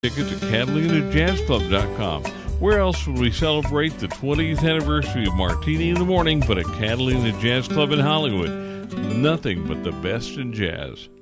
Tickets at CatalinaJazzClub.com. Where else would we celebrate the 20th anniversary of Martini in the Morning but at Catalina Jazz Club in Hollywood? Nothing but the best in jazz.